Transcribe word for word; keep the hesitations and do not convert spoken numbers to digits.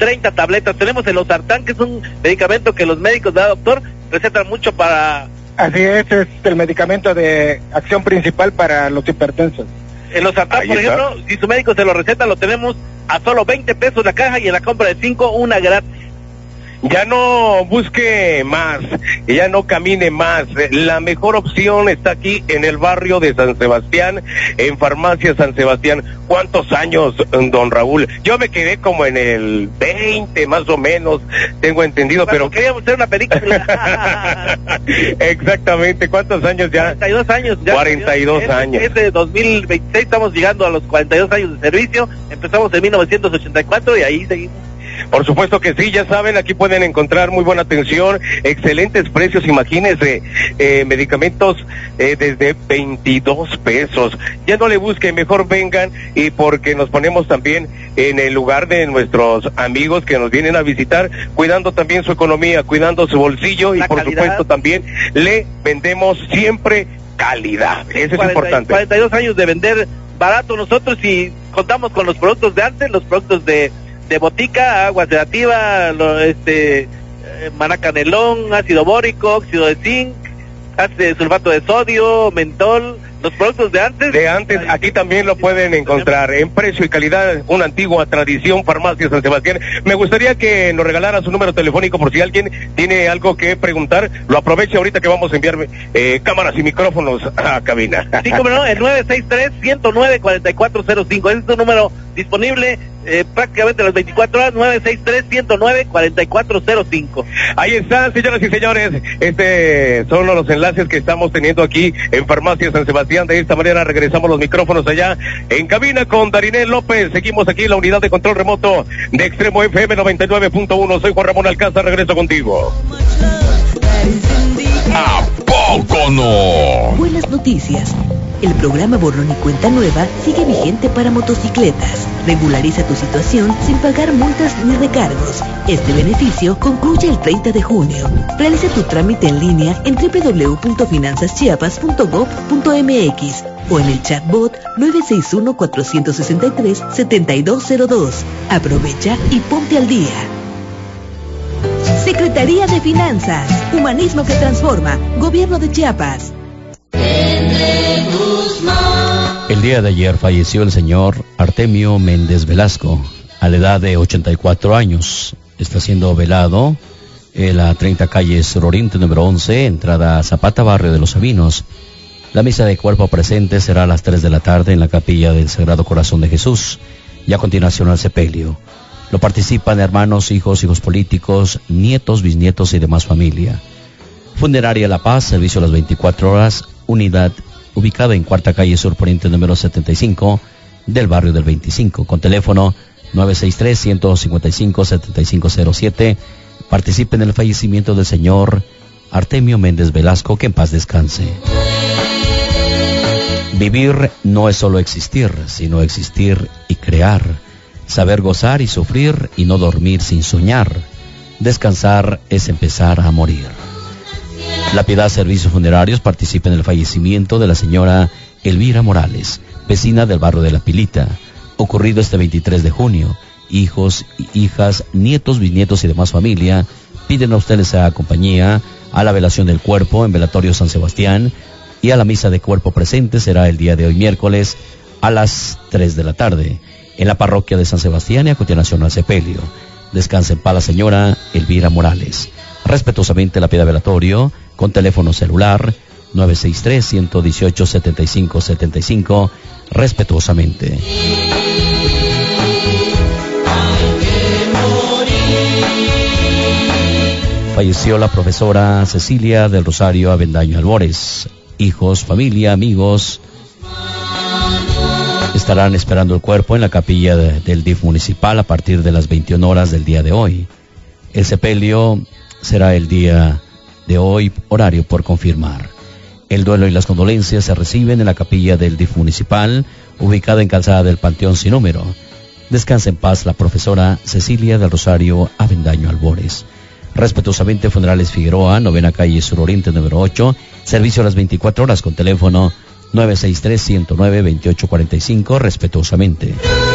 treinta tabletas. Tenemos el Losartán, que es un medicamento que los médicos, ¿verdad, doctor? Recetan mucho para... Así es, es el medicamento de acción principal para los hipertensos. El Losartán, por ejemplo, si su médico se lo receta, lo tenemos a solo veinte pesos la caja y en la compra de cinco, una gratis. Ya no busque más, ya no camine más. La mejor opción está aquí en el barrio de San Sebastián, en Farmacia San Sebastián. ¿Cuántos años, don Raúl? Yo me quedé como en el veinte más o menos, tengo entendido, pero... queríamos hacer una película. Exactamente, ¿cuántos años ya? cuarenta y dos años. Ya cuarenta y dos años. Es de dos mil veintiséis, estamos llegando a los cuarenta y dos años de servicio. Empezamos en mil novecientos ochenta y cuatro y ahí seguimos. Por supuesto que sí, ya saben, aquí pueden encontrar muy buena atención, excelentes precios, imagínense, eh, medicamentos eh, desde veintidós pesos. Ya no le busquen, mejor vengan, y porque nos ponemos también en el lugar de nuestros amigos que nos vienen a visitar, cuidando también su economía, cuidando su bolsillo, y por supuesto también le vendemos siempre calidad. Eso es importante. cuarenta y dos años de vender barato nosotros, y contamos con los productos de antes, los productos de de botica, agua sedativa, lo, este, eh, manacanelón, ácido bórico, óxido de zinc, ácido, sulfato de sodio, mentol, los productos de antes. De antes, aquí también lo pueden encontrar en precio y calidad, una antigua tradición, Farmacia San Sebastián. Me gustaría que nos regalara su número telefónico por si alguien tiene algo que preguntar. Lo aproveche ahorita que vamos a enviar eh, cámaras y micrófonos a cabina. Sí, como no, el nueve seis tres, ciento nueve, cuarenta y cuatro cero cinco, ese es tu número disponible eh, prácticamente las veinticuatro horas, nueve seis tres, ciento nueve, cuarenta y cuatro cero cinco. Ahí están, señoras y señores, este son los enlaces que estamos teniendo aquí en Farmacia San Sebastián. De esta manera regresamos los micrófonos allá en cabina con Darinel López. Seguimos aquí en la unidad de control remoto de Extremo F M noventa y nueve punto uno. Soy Juan Ramón Alcázar, regreso contigo. ¿A poco no? Buenas noticias. El programa Borrón y Cuenta Nueva sigue vigente para motocicletas. Regulariza tu situación sin pagar multas ni recargos. Este beneficio concluye el treinta de junio. Realiza tu trámite en línea en doble u doble u doble u punto finanzas chiapas punto gob punto eme equis o en el chatbot nueve seis uno, cuatro seis tres, siete dos cero dos. Aprovecha y ponte al día. Secretaría de Finanzas, Humanismo que Transforma, Gobierno de Chiapas. El día de ayer falleció el señor Artemio Méndez Velasco, a la edad de ochenta y cuatro años. Está siendo velado en la treinta calle Sur Oriente número once, entrada Zapata, barrio de Los Sabinos. La misa de cuerpo presente será a las tres de la tarde en la capilla del Sagrado Corazón de Jesús, y a continuación al sepelio. Lo participan hermanos, hijos, hijos políticos, nietos, bisnietos y demás familia. Funeraria La Paz, servicio a las veinticuatro horas, unidad ubicada en cuarta calle Sur Poniente número setenta y cinco del barrio del veinticinco, con teléfono nueve seis tres, ciento cincuenta y cinco, setenta y cinco cero siete. Participe en el fallecimiento del señor Artemio Méndez Velasco, que en paz descanse. Vivir no es solo existir, sino existir y crear. Saber gozar y sufrir y no dormir sin soñar. Descansar es empezar a morir. La Piedad Servicios Funerarios participa en el fallecimiento de la señora Elvira Morales, vecina del barrio de La Pilita, ocurrido este veintitrés de junio. Hijos, hijas, nietos, bisnietos y demás familia piden a ustedes a compañía a la velación del cuerpo en Velatorio San Sebastián, y a la misa de cuerpo presente será el día de hoy miércoles a las tres de la tarde en la parroquia de San Sebastián, y a continuación al sepelio. Descanse en paz la señora Elvira Morales. Respetuosamente la Piedad Velatorio, con teléfono celular nueve seis tres, ciento dieciocho, setenta y cinco setenta y cinco, respetuosamente. Falleció la profesora Cecilia del Rosario Avendaño Albores. Hijos, familia, amigos estarán esperando el cuerpo en la capilla de, del D I F municipal a partir de las veintiuna horas del día de hoy. El sepelio será el día de hoy, horario por confirmar. El duelo y las condolencias se reciben en la capilla del D I F municipal, ubicada en Calzada del Panteón Sin Número. Descansa en paz la profesora Cecilia del Rosario Avendaño Albores. Respetuosamente Funerales Figueroa, novena calle Sur Oriente número ocho, servicio a las veinticuatro horas con teléfono nueve seis tres, ciento nueve, veintiocho cuarenta y cinco, respetuosamente.